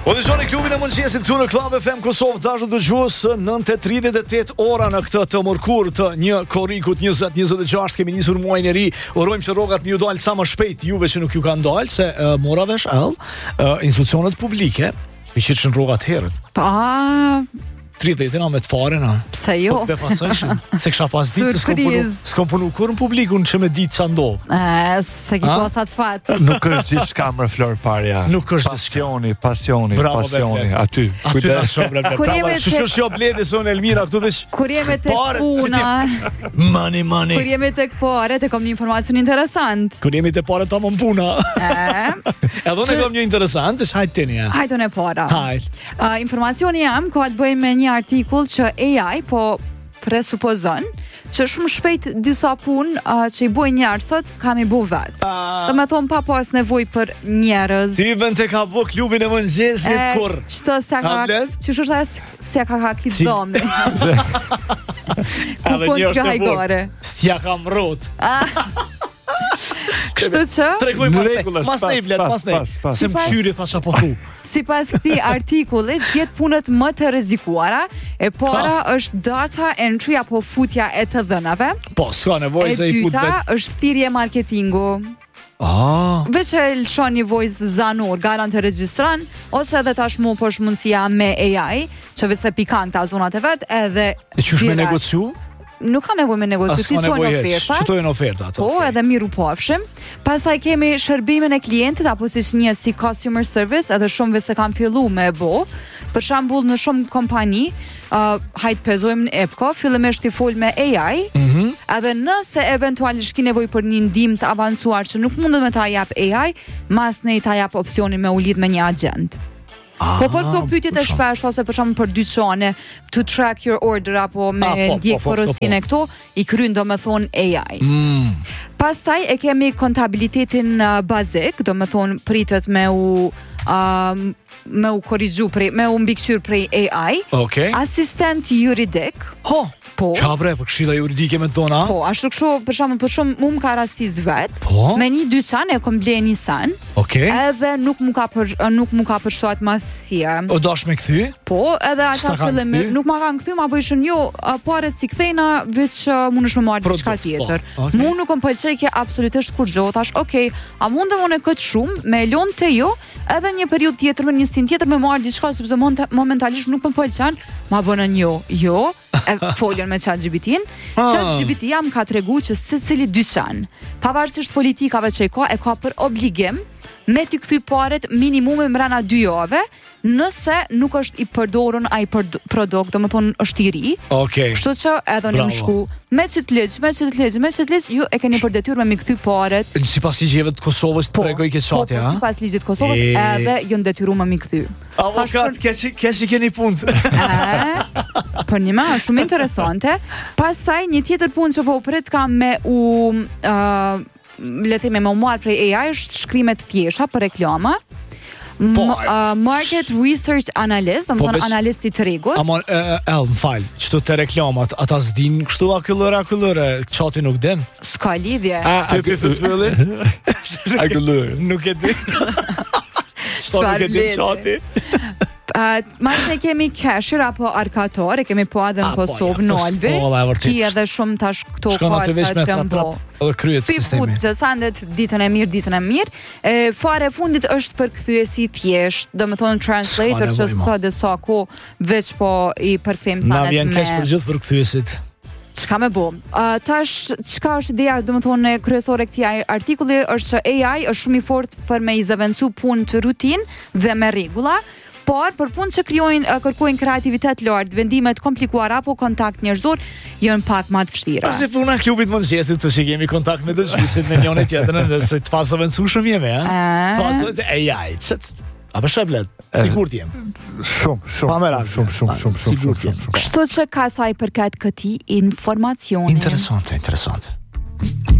Audicioni klubin e mëngjesit këtu në Club FM Kosovë, dashur dëgjues, 9:38 ora në këtë të mërkur të një korrikut 2026. Kemi nisur muajin e ri. Urojmë që rrogat më ju dalë sa më shpejt juve që nuk ju kanë dalë, se mora vesh institucionet publike i qitëshin rrogat herët. 30 me të fare na. Pse jo? Po befasojshin. Se kisha pas ditë s'kom punu kur në publikun që me ditë ça ndodh. Se ki pasat fat. Nuk është gjithçka më Flor Parja. Nuk është Pasioni. Aty. Kujdes shumë bravo. Bravo. Shoqjo Bledi son Elmira këtu veç. Kur jemi tek puna. Money. Kur jemi tek paret, e kam një informacion interesant. Kur jemi te paret ta më puna. Edhe unë kam një interesant, hajt tani. Hajtën e para. Hajt. Informacioni jam ka të bëjë me një artikull që AI po presupozon që shumë shpejt disa punë që i bojnë njerëzit kam i bu vetë. Do me thonë pa pas nevojë për njerëz. Ti vën te ka bu klubin e mëngjesit kur? Çto sa ka? Që është se ka kit domë. Edhe një është e burë. Stja kam rrot. Kështu që tregoj mas ne. Se më qyri thasha po thu. Sipas këtij artikulli, 10 punët më të rrezikuara, e para është data entry apo futja e të dhënave. Po, s'ka nevojë se i fut vetë. E dyta është thirrje marketingu. Veç e lëshon një voice zanur, garant e regjistran, ose edhe tashmë po është mundësia me AI, që vetë se pikan ta zonat e vet, edhe e qysh me negociu? Nuk ka nevojë me negociu, ti çojnë oferta. Çojnë oferta ato. Po, edhe miru pafshim. Pastaj kemi shërbimin e klientit, apo siç njihet si customer service, edhe shumëve se kanë filluar me bo. Për shembull, në shumë kompani, hajt pezojmë në Epco, fillimisht i fol me AI, edhe nëse eventualisht ki nevojë për një ndihmë të avancuar që nuk mundet me ta jap AI, mas ne ta jap opsionin me u lidh me një agent. Po për këto pyetjet e shpesh ose për shembull për dyqane to track your order apo me ndjek porosinë këto i kryen domethën AI. Pastaj e kemi kontabilitetin bazik, domethën pritet me u korrigju me u mbikëqyr prej AI. Asistent juridik. Po. Çabre, për këshilla juridike me tona? Po, ashtu kështu, për shembull, më ka rastis vet. Me një dyqan e kom ble Nissan. Edhe nuk mu ka përshtuar madhësia. O dash me kthy? Po, edhe ata fillim nuk ma kanë kthy, ma bëshën paret si kthejna, veç mundesh me marrë diçka tjetër. Mu nuk më pëlqej kjo absolutisht kur gjo, tash, a mundem unë këtë shumë me lon te jo, edhe një periudhë tjetër me një stin tjetër me marrë diçka sepse momentalisht nuk më pëlqen, ma bënën jo. E foljon me ChatGPT-n. ChatGPT jam ka tregu që secili dyqan, pavarësisht politikave që e ka për obligim me t'i kthy paret minimum mbrana 2 javë, nëse nuk është i përdorur ai produkt, domethënë është i ri. Kështu që edhe unë më shku me çit ligj, ju e keni për detyrë me mi kthy paret. Sipas ligjeve të Kosovës tregoj këtë çati, ha? Sipas ligjit të Kosovës edhe ju detyruar me mi kthy. Avokat, kesh keni punë. Për një më shumë interesante. Pastaj një tjetër punë që po prit kam me le themi me marr prej AI është shkrimet thjeshta për reklama. Market research analyst, domethënë analisti të rregut. Më fal, çto të reklamat, ata s'din kështu akullore, çati nuk den. S'ka lidhje. Ti pe fëllit. Akullore. Nuk e di. Çfarë nuk e di çati. Mas ne kemi cashier apo arkator, e kemi po edhe në Kosovë në Albi. Ki edhe shumë tash këto kryet sistemi. Piput që sandet ditën e mirë. Fare fundit është përkthyesi thjesht, domethënë translator që sa dhe sa ko veç po i përkthejmë sanet me. Na vjen keq për gjithë përkthyesit. Çka me bo? Tash, çka është ideja, domethënë kryesore këtij artikulli është që AI është shumë i fortë për me i zëvendësu punë të rutinë dhe me rregulla. Por për punë që kërkojnë kreativitet lartë, vendimet komplikuara apo kontakt njerëzor janë pak më të vështira. Si puna e klubit mëngjesit, që kemi kontakt me dëgjuesit me njëri tjetrin dhe se të fasovendësueshëm jemi, ha? Fasë AI. A për sheblet, sigurt jem. Shumë. Sigurt jem. Kështu që ka sa i përket këtij informacioni. Interesante.